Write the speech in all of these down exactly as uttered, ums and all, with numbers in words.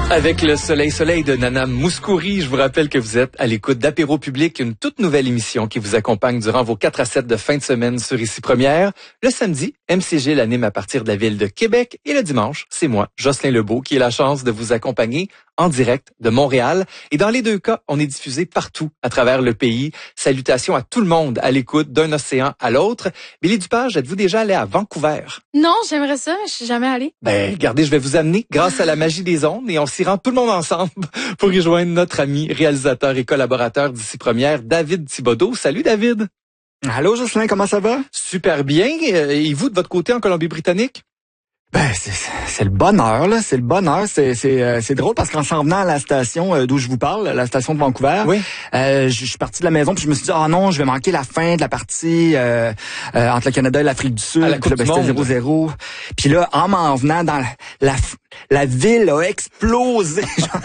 Avec le Soleil Soleil de Nana Mouskouri, je vous rappelle que vous êtes à l'écoute d'Apéro Public, une toute nouvelle émission qui vous accompagne durant vos quatre à sept de fin de semaine sur Ici Première. Le samedi, M C G l'anime à partir de la ville de Québec et le dimanche, c'est moi, Jocelyn Lebeau, qui ai la chance de vous accompagner en direct de Montréal. Et dans les deux cas, on est diffusé partout à travers le pays. Salutations à tout le monde à l'écoute d'un océan à l'autre. Billy Dupage, êtes-vous déjà allé à Vancouver? Non, j'aimerais ça, mais je suis jamais allée. Ben, regardez, je vais vous amener grâce à la magie des ondes et on s'y rend tout le monde ensemble pour rejoindre notre ami, réalisateur et collaborateur d'Ici Première, David Thibodeau. Salut David! Allô Jocelyn, comment ça va? Super bien. Et vous, de votre côté, en Colombie-Britannique? Ben, c'est, c'est le bonheur, là. C'est le bonheur. C'est, c'est, euh, c'est drôle parce qu'en s'en venant à la station euh, d'où je vous parle, la station de Vancouver, oui. euh, je, je suis parti de la maison puis je me suis dit, ah oh non, je vais manquer la fin de la partie euh, euh, entre le Canada et l'Afrique du Sud. À la Coupe puis là, du ben, c'était Monde. zéro zéro. Puis là, en m'en venant dans la, la, la ville a explosé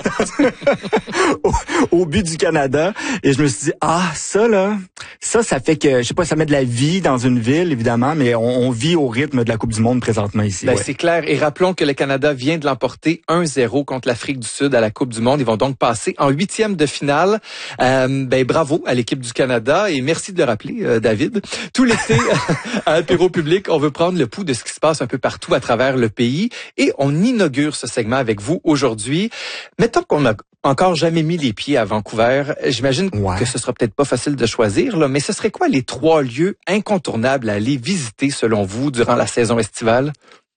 au, au but du Canada. Et je me suis dit, ah, ça, là, ça, ça fait que, je sais pas, ça met de la vie dans une ville, évidemment, mais on, on vit au rythme de la Coupe du Monde présentement ici. Ben, ouais. C'est clair. Et rappelons que le Canada vient de l'emporter un zéro contre l'Afrique du Sud à la Coupe du Monde. Ils vont donc passer en huitième de finale. Euh, ben, bravo à l'équipe du Canada et merci de le rappeler, euh, David. Tout l'été, à Apéro Public, on veut prendre le pouls de ce qui se passe un peu partout à travers le pays et on inaugure ce segment avec vous aujourd'hui. Mettons qu'on n'a encore jamais mis les pieds à Vancouver. J'imagine ouais. que ce sera peut-être pas facile de choisir, là, mais ce serait quoi les trois lieux incontournables à aller visiter selon vous durant la saison estivale?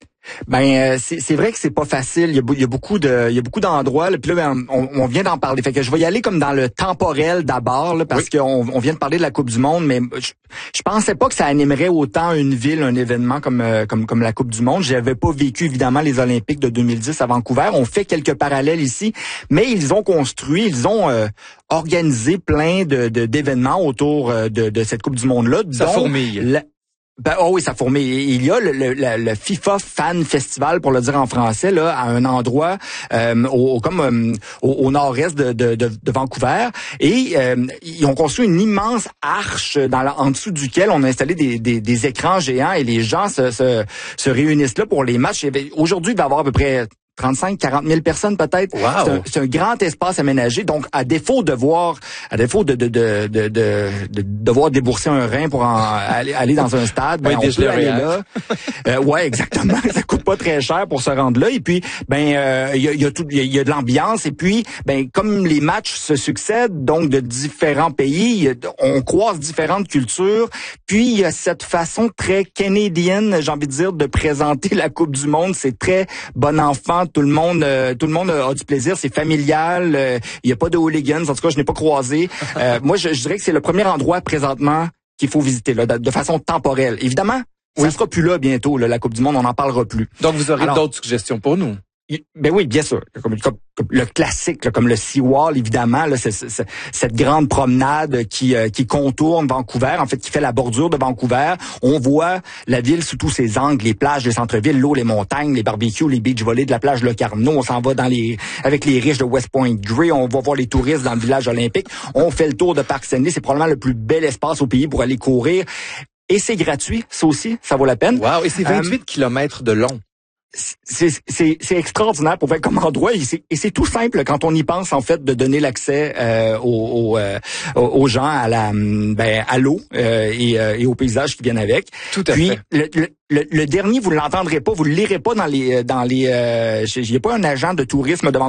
Ben euh, c'est, c'est vrai que c'est pas facile. Il y a, il y a beaucoup de, il y a beaucoup d'endroits. Là, puis là, ben, on, on vient d'en parler. Fait que je vais y aller comme dans le temporel d'abord, là, parce oui. qu'on on vient de parler de la Coupe du Monde, mais je, je pensais pas que ça animerait autant une ville, un événement comme euh, comme comme la Coupe du Monde. J'avais pas vécu évidemment les Olympiques de deux mille dix à Vancouver. On fait quelques parallèles ici, mais ils ont construit, ils ont euh, organisé plein de, de d'événements autour de, de cette Coupe du Monde là. Ça fourmille. La, Ben, oh oui, ça fourmille. Il y a le, le, le FIFA Fan Festival, pour le dire en français, là, à un endroit euh, au, comme euh, au, au nord-est de, de, de, de Vancouver. Et euh, ils ont construit une immense arche dans la, en dessous duquel on a installé des, des, des écrans géants et les gens se, se, se réunissent là pour les matchs. Aujourd'hui, il va y avoir à peu près trente-cinq à quarante mille personnes peut-être. Wow. C'est, un, c'est un grand espace aménagé. Donc, à défaut de voir, à défaut de de de de, de, de devoir débourser un rein pour en, aller, aller dans un stade, ben, on peut aller là. euh, ouais, exactement. Ça coûte pas très cher pour se rendre là. Et puis, ben, il euh, y a, y a tout, il y, y a de l'ambiance. Et puis, ben, comme les matchs se succèdent, donc de différents pays, on croise différentes cultures. Puis, il y a cette façon très canadienne, j'ai envie de dire, de présenter la Coupe du Monde. C'est très bon enfant. Tout le monde, euh, tout le monde a du plaisir. C'est familial. Il euh, y a pas de hooligans. En tout cas, je n'ai pas croisé. Euh, moi, je, je dirais que c'est le premier endroit présentement qu'il faut visiter là, de, de façon temporelle. Évidemment, oui. Ça sera plus là bientôt. Là, la Coupe du Monde, on n'en parlera plus. Donc, vous aurez Alors, d'autres suggestions pour nous? Ben oui, bien sûr. Comme, comme, comme le classique, là, comme le Seawall, évidemment, là, c'est, c'est, c'est, cette grande promenade qui, euh, qui contourne Vancouver, en fait, qui fait la bordure de Vancouver. On voit la ville sous tous ses angles, les plages, les centres-villes, l'eau, les montagnes, les barbecues, les beach volleys de la plage Le Carnot. On s'en va dans les avec les riches de West Point Grey. On va voir les touristes dans le village olympique. On fait le tour de Parc Stanley. C'est probablement le plus bel espace au pays pour aller courir. Et c'est gratuit, ça aussi, ça vaut la peine. Wow, et c'est vingt-huit euh, kilomètres de long. C'est, c'est, c'est extraordinaire pour faire comme endroit et c'est, et c'est tout simple quand on y pense en fait de donner l'accès euh, aux, aux, euh, aux gens à la ben à l'eau euh, et, euh, et aux paysages qui viennent avec. Tout à Puis, fait. Le, le, le, le dernier, vous l'entendrez pas, vous le lirez pas dans les dans les. Euh, il n'y a pas un agent de tourisme de